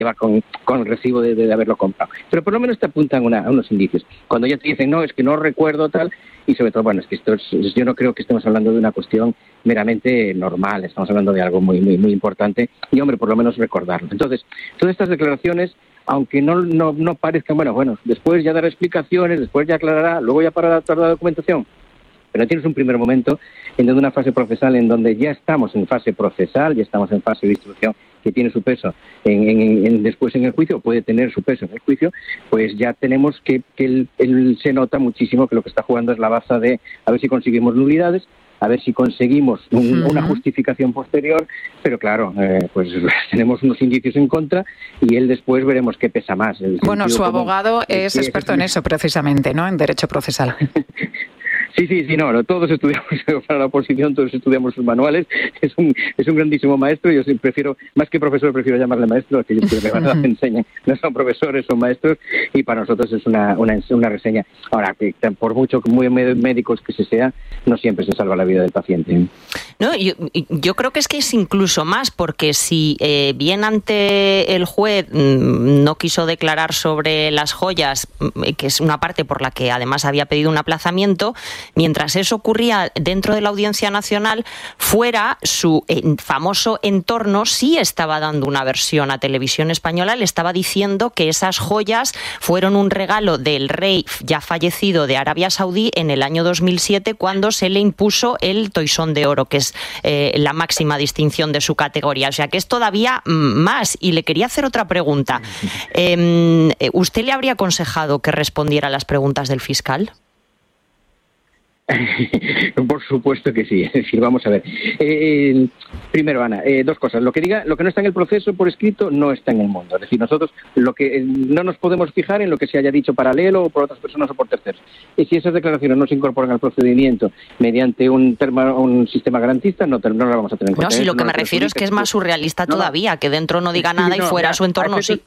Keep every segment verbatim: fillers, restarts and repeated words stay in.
lleva con, con el recibo de, de haberlo comprado. Pero por lo menos te apuntan una, a unos indicios. Cuando ya te dicen, no, es que no recuerdo tal, y sobre todo, bueno, es que esto es, yo no creo que estemos hablando de una cuestión meramente normal, estamos hablando de algo muy, muy, muy importante, y hombre, por lo menos recordarlo. Entonces, todas estas declaraciones, aunque no, no, no parezcan, bueno, bueno, después ya dará explicaciones, después ya aclarará, luego ya para toda la documentación. Pero tienes un primer momento en donde una fase procesal en donde ya estamos en fase procesal, ya estamos en fase de instrucción que tiene su peso en, en, en, después en el juicio, puede tener su peso en el juicio, pues ya tenemos que, que el, el, se nota muchísimo que lo que está jugando es la baza de a ver si conseguimos nulidades, a ver si conseguimos un, una justificación posterior, pero claro, eh, pues tenemos unos indicios en contra y él después veremos qué pesa más. El bueno, su común. abogado es sí, experto es... en eso precisamente, ¿no? En derecho procesal. Sí, sí, sí, no, no, todos estudiamos para la oposición, todos estudiamos sus manuales, es un es un grandísimo maestro, yo prefiero, más que profesor, prefiero llamarle maestro, a que yo de verdad me enseñan, no son profesores, son maestros, y para nosotros es una, una, una reseña. Ahora, que por mucho muy médicos que se sea, no siempre se salva la vida del paciente. No, yo, yo creo que es que es incluso más, porque si eh, bien ante el juez mmm, no quiso declarar sobre las joyas, que es una parte por la que además había pedido un aplazamiento, mientras eso ocurría dentro de la Audiencia Nacional, fuera su eh, famoso entorno sí estaba dando una versión a Televisión Española, le estaba diciendo que esas joyas fueron un regalo del rey ya fallecido de Arabia Saudí en el año dos mil siete, cuando se le impuso el Toisón de Oro, que es eh, la máxima distinción de su categoría. O sea, que es todavía más. Y le quería hacer otra pregunta. Eh, ¿Usted le habría aconsejado que respondiera a las preguntas del fiscal? Por supuesto que sí. Es decir, vamos a ver. Eh, primero, Ana, eh, dos cosas. Lo que diga, lo que no está en el proceso por escrito no está en el mundo. Es decir, nosotros lo que eh, no nos podemos fijar en lo que se haya dicho paralelo o por otras personas o por terceros. Y si esas declaraciones no se incorporan al procedimiento mediante un, termo, un sistema garantista, no, no las vamos a tener en cuenta. No, si lo que me refiero es que es más surrealista no, todavía, que dentro no diga nada sí, no, y fuera ya, su entorno sí.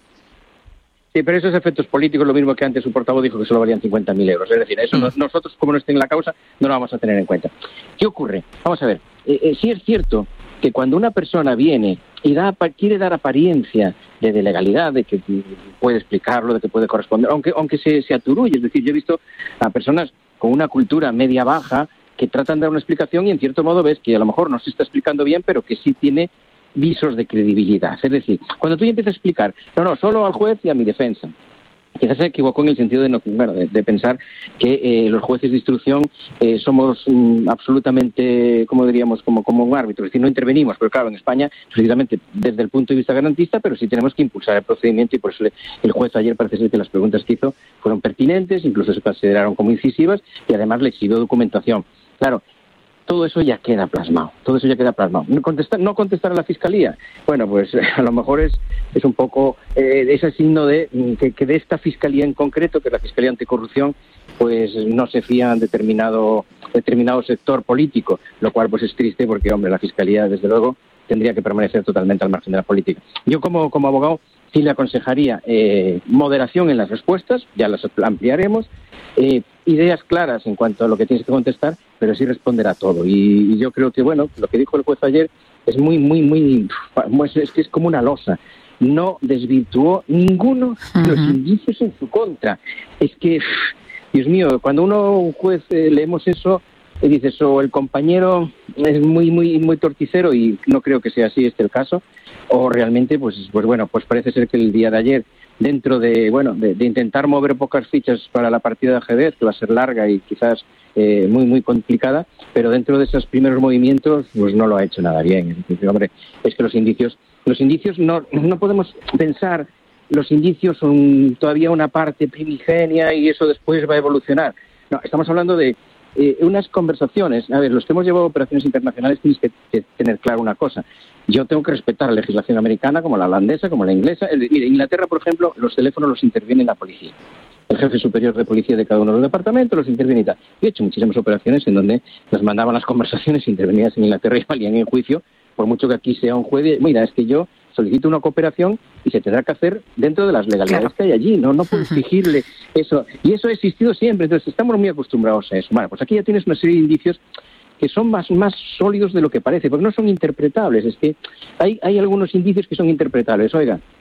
Sí, pero esos efectos políticos, lo mismo que antes su portavoz dijo que solo valían cincuenta mil euros. Es decir, eso mm. no, nosotros, como no esté en la causa, no lo vamos a tener en cuenta. ¿Qué ocurre? Vamos a ver, eh, eh, sí es cierto que cuando una persona viene y da, quiere dar apariencia de, de legalidad, de que puede explicarlo, de que puede corresponder, aunque, aunque se, se aturulle. Es decir, yo he visto a personas con una cultura media-baja que tratan de dar una explicación y en cierto modo ves que a lo mejor no se está explicando bien, pero que sí tiene visos de credibilidad. Es decir, cuando tú ya empiezas a explicar, no, no, solo al juez y a mi defensa, quizás se equivocó en el sentido de, no, bueno, de, de pensar que eh, los jueces de instrucción eh, somos mm, absolutamente, como diríamos, como, como un árbitro, es decir, no intervenimos, pero claro, en España, precisamente desde el punto de vista garantista, pero sí tenemos que impulsar el procedimiento y por eso le, el juez ayer parece ser que las preguntas que hizo fueron pertinentes, incluso se consideraron como incisivas y además le exigió documentación. Claro, todo eso ya queda plasmado, todo eso ya queda plasmado. No contestar, no contestar a la Fiscalía, bueno, pues a lo mejor es, es un poco eh, ese signo de que, que de esta Fiscalía en concreto, que es la Fiscalía Anticorrupción, pues no se fía en determinado, determinado sector político, lo cual pues es triste porque, hombre, la Fiscalía, desde luego, tendría que permanecer totalmente al margen de la política. Yo como, como abogado sí le aconsejaría eh, moderación en las respuestas, ya las ampliaremos, eh, ideas claras en cuanto a lo que tienes que contestar, pero sí responder a todo. Y, y yo creo que, bueno, lo que dijo el juez ayer es muy, muy, muy, es que es como una losa. No desvirtuó ninguno de los indicios en su contra. Es que, Dios mío, cuando uno, un juez, eh, leemos eso, y dices, o el compañero es muy, muy, muy torticero, y no creo que sea así este el caso, o realmente, pues, pues bueno, pues parece ser que el día de ayer, dentro de, bueno, de, de intentar mover pocas fichas para la partida de ajedrez, que va a ser larga y quizás eh, muy, muy complicada, pero dentro de esos primeros movimientos, pues no lo ha hecho nada bien. Es decir, hombre, es que los indicios, los indicios no, no podemos pensar, los indicios son todavía una parte primigenia y eso después va a evolucionar. No, estamos hablando de eh, unas conversaciones. A ver, los que hemos llevado operaciones internacionales tienes que, que tener claro una cosa. Yo tengo que respetar la legislación americana, como la holandesa, como la inglesa. En Inglaterra, por ejemplo, los teléfonos los interviene la policía. El jefe superior de policía de cada uno de los departamentos los interviene y tal. Yo he hecho muchísimas operaciones en donde nos mandaban las conversaciones intervenidas en Inglaterra y valían en juicio, por mucho que aquí sea un juez. Mira, es que yo solicito una cooperación y se tendrá que hacer dentro de las legalidades claro. que hay allí. No, no puedo exigirle eso. Y eso ha existido siempre. Entonces, estamos muy acostumbrados a eso. Bueno, pues aquí ya tienes una serie de indicios que son más, más sólidos de lo que parece, porque no son interpretables. Es que hay, hay algunos indicios que son interpretables. Oiga,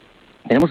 tenemos